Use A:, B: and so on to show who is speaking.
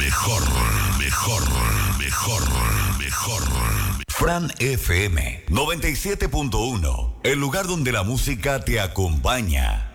A: mejor. Fran FM 97.1, el lugar donde la música te acompaña.